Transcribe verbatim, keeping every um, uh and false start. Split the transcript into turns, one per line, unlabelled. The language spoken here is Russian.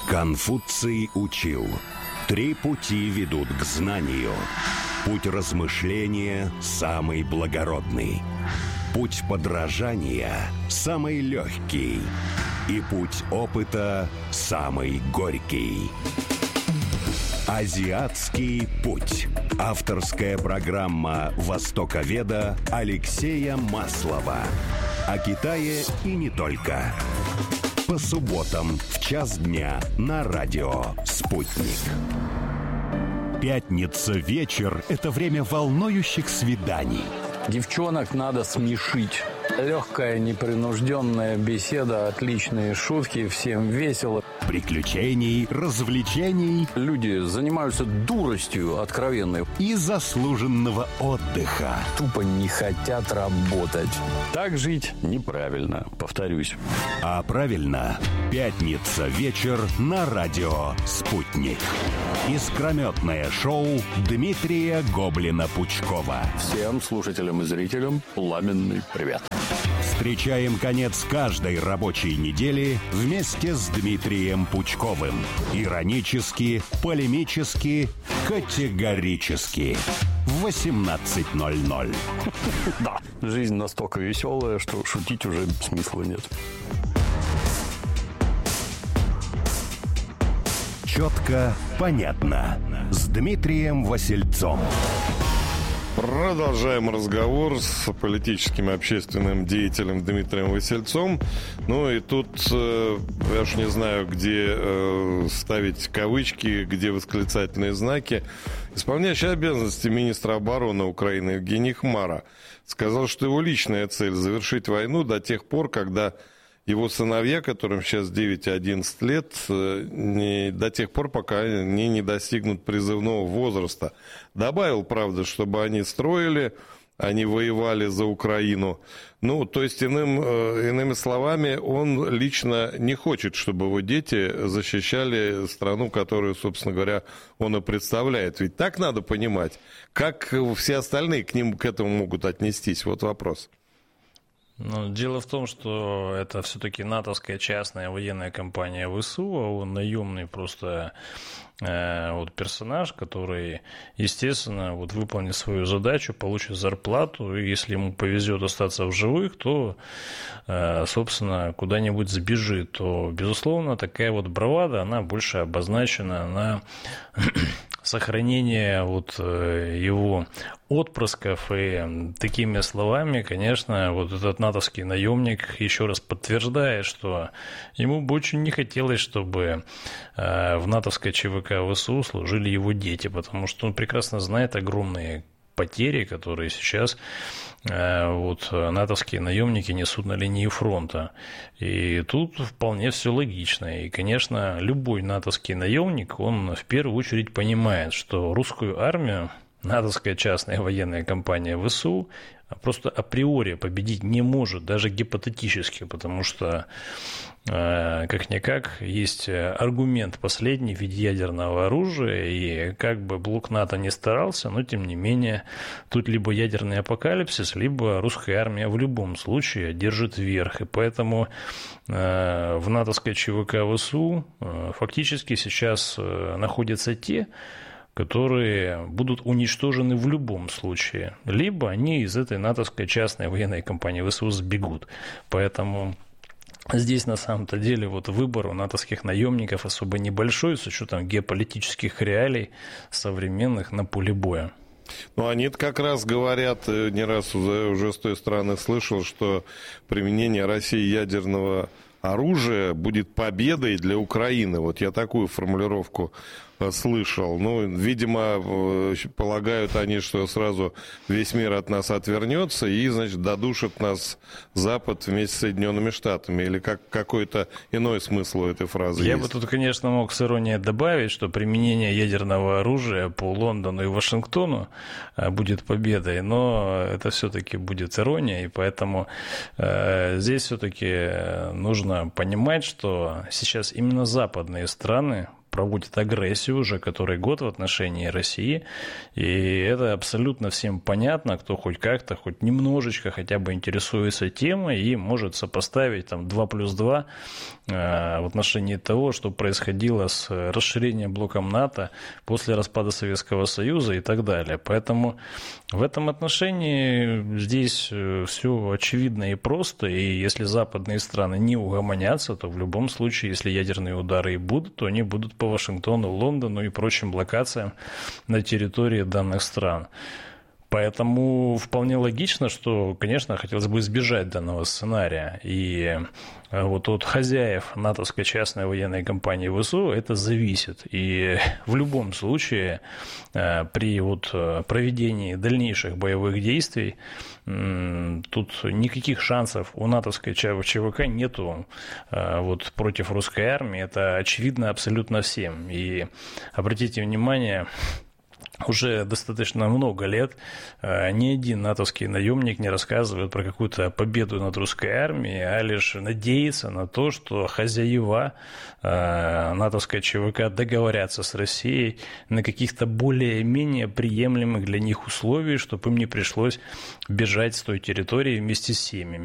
Конфуций учил: три пути ведут к знанию. Путь размышления самый благородный, путь подражания самый легкий, и путь опыта самый горький. Азиатский путь. Авторская программа востоковеда Алексея Маслова. О Китае и не только. По субботам в час дня на радио «Спутник». Пятница вечер – это время волнующих свиданий.
Девчонок надо смешить. Легкая, непринужденная беседа, отличные шутки, всем весело.
Приключений, развлечений.
Люди занимаются дуростью откровенной.
И заслуженного отдыха.
Тупо не хотят работать. Так жить неправильно, повторюсь.
А правильно, пятница вечер на радио «Спутник». Искрометное шоу Дмитрия Гоблина-Пучкова.
Всем слушателям и зрителям пламенный привет.
Встречаем конец каждой рабочей недели вместе с Дмитрием Пучковым. Иронически, полемически, категорически. В восемнадцать ноль ноль.
Да, жизнь настолько веселая, что шутить уже смысла нет.
Четко, понятно. С Дмитрием Васильцом.
Продолжаем разговор с политическим и общественным деятелем Дмитрием Васильцом. Ну и тут, э, я уж не знаю, где э, ставить кавычки, где восклицательные знаки. Исполняющий обязанности министра обороны Украины Евгений Хмара сказал, что его личная цель – завершить войну до тех пор, когда его сыновья, которым сейчас девять и одиннадцать лет, не, до тех пор, пока они не достигнут призывного возраста. Добавил, правда, чтобы они строили, они воевали за Украину. Ну, то есть, иным, иными словами, он лично не хочет, чтобы его дети защищали страну, которую, собственно говоря, он и представляет. Ведь так надо понимать. Как все остальные к ним, к этому могут отнестись? Вот вопрос.
Ну, дело в том, что это все-таки натовская частная военная компания ВСУ, а он наемный просто э, вот персонаж, который, естественно, вот выполнит свою задачу, получит зарплату, и если ему повезет остаться в живых, то, э, собственно, куда-нибудь сбежит, то, безусловно, такая вот бравада, она больше обозначена на сохранение вот его отпрысков, и такими словами, конечно, вот этот натовский наемник еще раз подтверждает, что ему бы очень не хотелось, чтобы в натовской ЧВК ВСУ служили его дети, потому что он прекрасно знает огромные потери, которые сейчас вот натовские наемники несут на линии фронта. И тут вполне все логично. И, конечно, любой натовский наемник, он в первую очередь понимает, что русскую армию натовская частная военная компания ВСУ просто априори победить не может, даже гипотетически, потому что, как-никак, есть аргумент последний в виде ядерного оружия, и как бы блок НАТО не старался, но, тем не менее, тут либо ядерный апокалипсис, либо русская армия в любом случае держит верх, и поэтому в натовской ЧВК ВСУ фактически сейчас находятся те, которые будут уничтожены в любом случае, либо они из этой натовской частной военной компании ВСУ сбегут. Поэтому здесь на самом-то деле вот выбор у натовских наемников особо небольшой, с учетом геополитических реалий современных на поле боя.
Ну, они как раз говорят, не раз уже, уже с той стороны слышал, что применение России ядерного оружия будет победой для Украины. Вот я такую формулировку слышал. Ну, видимо, полагают они, что сразу весь мир от нас отвернется и, значит, додушит нас Запад вместе с Соединенными Штатами. Или как, какой-то иной смысл у этой фразы
Я
есть?
бы тут, конечно, мог с иронией добавить, что применение ядерного оружия по Лондону и Вашингтону будет победой, но это все-таки будет ирония, и поэтому э, здесь все-таки нужно понимать, что сейчас именно западные страны проводит агрессию уже который год в отношении России, и это абсолютно всем понятно, кто хоть как-то, хоть немножечко хотя бы интересуется темой и может сопоставить там два плюс два в отношении того, что происходило с расширением блоком НАТО после распада Советского Союза и так далее. Поэтому в этом отношении здесь все очевидно и просто, и если западные страны не угомонятся, то в любом случае, если ядерные удары и будут, то они будут по Вашингтону, Лондону и прочим локациям на территории данных стран. Поэтому вполне логично, что, конечно, хотелось бы избежать данного сценария. И вот от хозяев натовской частной военной компании ВСУ это зависит. И в любом случае при вот проведении дальнейших боевых действий тут никаких шансов у натовской ЧВК нету вот против русской армии. Это очевидно абсолютно всем. И обратите внимание, уже достаточно много лет ни один натовский наемник не рассказывает про какую-то победу над русской армией, а лишь надеется на то, что хозяева натовской ЧВК договорятся с Россией на каких-то более-менее приемлемых для них условиях, чтобы им не пришлось бежать с той территории вместе с семьями.